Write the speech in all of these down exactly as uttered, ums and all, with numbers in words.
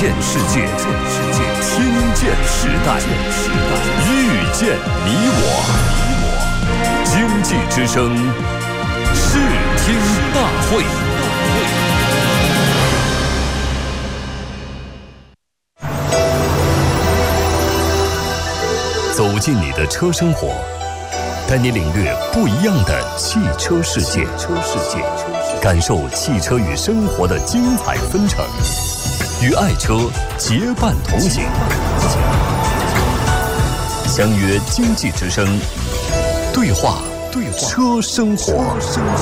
见世界，听见时代，遇见你我。经济之声视听大会。走进你的车生活，带你领略不一样的汽车世界，感受汽车与生活的精彩纷呈，与爱车结伴同行。相约经济之声，对话对话车生活。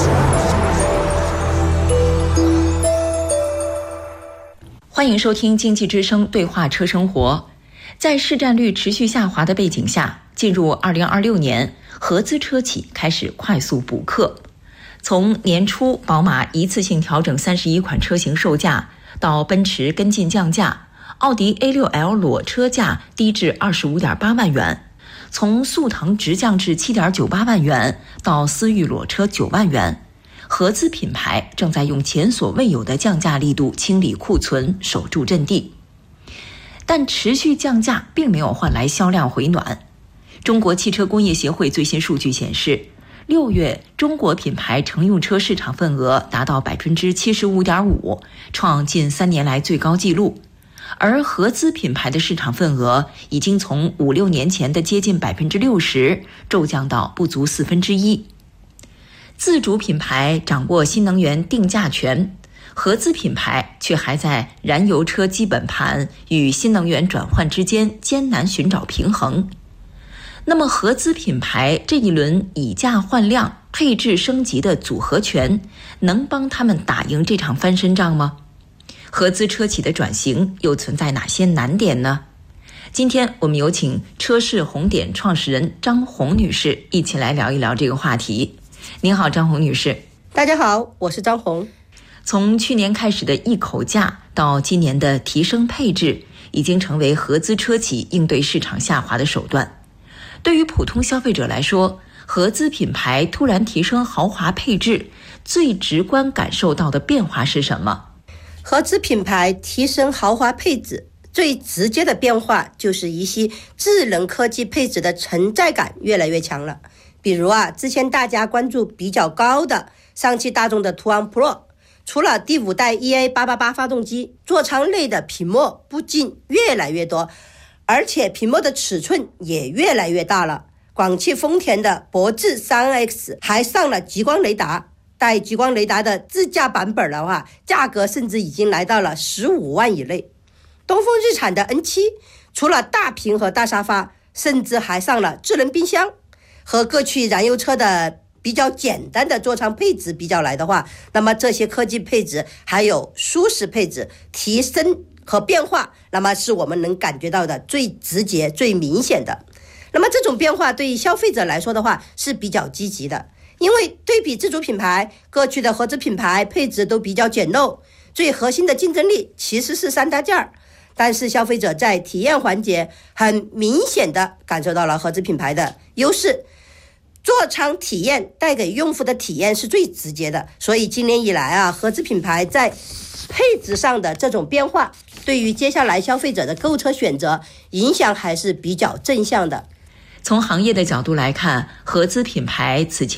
欢迎收听经济之声对话车生活。在市占率持续下滑的背景下，进入二零二六年，合资车企开始快速补课。从年初宝马一次性调整三十一款车型售价，到奔驰跟进降价，奥迪 A 六 L 裸车价低至 二十五点八万元，从速腾直降至 七点九八万元，到思域裸车九万元，合资品牌正在用前所未有的降价力度清理库存，守住阵地。但持续降价并没有换来销量回暖。中国汽车工业协会最新数据显示，六月中国品牌乘用车市场份额达到 百分之七十五点五， 创近三年来最高纪录。而合资品牌的市场份额已经从五六年前的接近 百分之六十 骤降到不足四分之一。自主品牌掌握新能源定价权，合资品牌却还在燃油车基本盘与新能源转换之间艰难寻找平衡。那么合资品牌这一轮以价换量、配置升级的组合拳，能帮他们打赢这场翻身仗吗？合资车企的转型又存在哪些难点呢？今天我们有请车市红点创始人张红女士一起来聊一聊这个话题。您好，张红女士。 大家好，我是张红。 从去年开始的一口价到今年的提升配置，已经成为合资车企应对市场下滑的手段。对于普通消费者来说，合资品牌突然提升豪华配置，最直观感受到的变化是什么？ 合资品牌提升豪华配置，最直接的变化就是一些智能科技配置的存在感越来越强了。比如啊，之前大家关注比较高的上汽大众的途昂 Pro，除了第五代 E A 八八八 发动机，座舱内的屏幕不仅越来越多，而且屏幕的尺寸也越来越大了。广汽丰田的博智 三 X 还上了极光雷达，带极光雷达的自驾版本的话，价格甚至已经来到了十五万以内。东风日产的 N 七 除了大屏和大沙发，甚至还上了智能冰箱。和过去燃油车的比较简单的座舱配置比较来的话，那么这些科技配置还有舒适配置提升和变化，那么是我们能感觉到的最直接最明显的。那么这种变化对于消费者来说的话是比较积极的，因为对比自主品牌，过去的合资品牌配置都比较简陋，最核心的竞争力其实是三大件儿。但是消费者在体验环节很明显的感受到了合资品牌的优势，座舱体验带给用户的体验是最直接的。所以今年以来啊，合资品牌在配置上的这种变化，对于接下来消费者的购车选择影响还是比较正向的。 从行业的角度来看，合资品牌此前